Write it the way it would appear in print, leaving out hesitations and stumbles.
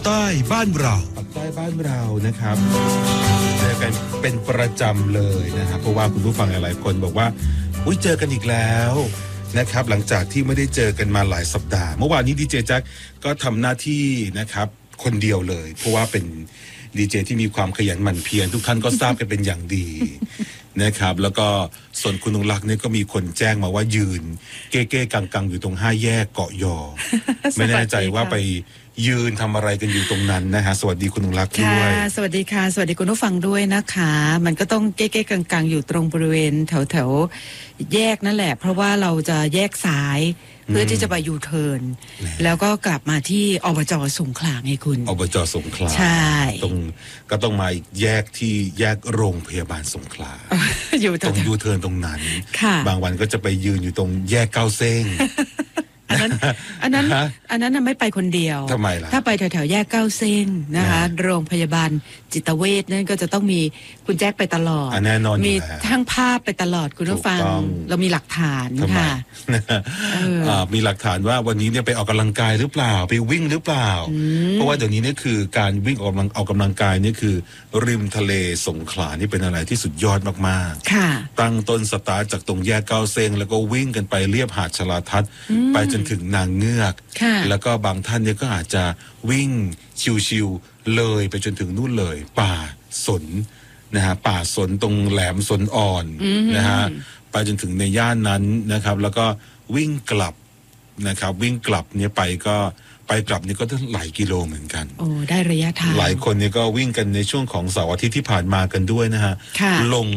ใต้บ้านเราปากใต้บ้านเรานะครับเจอกันเป็นประจำเลยนะครับเพราะว่าคุณผู้ฟังหลายคนบอกว่าอุ๊ยเจอกันอีกแล้วนะครับหลังจากที่ไม่ได้เจอกันมาหลายสัปดาห์เมื่อวานนี้ดีเจแจ็คก็ทำหน้าที่นะครับคนเดียวเลยเพราะว่าเป็นดีเจที่มีความขยันหมั่นเพียรทุกท่านก็ทราบกันเป็นอย่างดีนะครับแล้วก็ส่วนคุณนงลักษณ์เนี่ยก็มีคนแจ้งมาว่ายืนเก้ๆกังๆอยู่ตรง5แยกเกาะยอ ไม่แน่ใจว่าไปยืนทำอะไรกันอยู่ตรงนั้นนะฮะสวัสดีคุณนงลักษณ์ด้วยสวัสดีค่ะสวัสดีคุณผู้ฟังด้วยนะคะมันก็ต้องเก้ๆกังๆอยู่ตรงบริเวณแถวๆแยกนั่นแหละเพราะว่าเราจะแยกซ้ายเพื่อที่จะไปยูเทิร์นแล้วก็กลับมาที่อบจ.สงขลาไงคุณอบจ.สงขลาใช่ก็ต้องมาอีกแยกที่แยกโรงพยาบาลสงขลาอยู่ตรงยูเทิร์นตรงนั้นบางวันก็จะไปยืนอยู่ตรงแยกเก้าเซ้งอันนั้นไม่ไปคนเดียวทำไมล่ะถ้าไปแถวๆแยกเก้าเส้นนะคะโรงพยาบาลจิตเวชนั่นก็จะต้องมีคุณแจ็คไปตลอดแน่นอนมีทั้งภาพไปตลอดคุณผู้ฟังเรามีหลักฐานค่ะมีหลักฐานว่าวันนี้เนี่ยไปออกกำลังกายหรือเปล่าไปวิ่งหรือเปล่าเพราะว่าเดี๋ยวนี้เนี่ยคือการวิ่งออกกำลังกายนี่คือริมทะเลสงขลานี่เป็นอะไรที่สุดยอดมากๆตั้งต้นสตาร์ทจากตรงแยกเก้าเซ้งแล้วก็วิ่งกันไปเลียบหาดชลาทัศน์ไปจนถึงนางเงือกแล้วก็บางท่านเนี่ยก็อาจจะวิ่งชิวๆเลยไปจนถึงนู่นเลยป่าสนนะฮะป่าสนตรงแหลมสนอ่อนนะฮะไปจนถึงในย่านนั้นนะครับแล้วก็วิ่งกลับนะครับวิ่งกลับเนี่ยไปกลับเนี่ยก็ต้องหลายกิโลเหมือนกันโอ้ได้ระยะทางหลายคนเนี่ยก็วิ่งกันในช่วงของเสาร์อาทิตย์ที่ผ่านมากันด้วยนะฮะลง